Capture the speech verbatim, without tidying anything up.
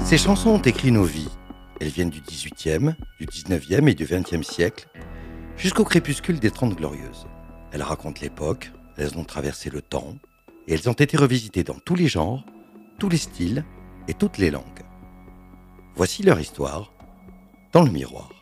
Ces chansons ont écrit nos vies. Elles viennent du dix-huitième, du dix-neuvième et du vingtième siècle, jusqu'au crépuscule des Trente Glorieuses. Elles racontent l'époque, elles ont traversé le temps, et elles ont été revisitées dans tous les genres, tous les styles et toutes les langues. Voici leur histoire dans le miroir.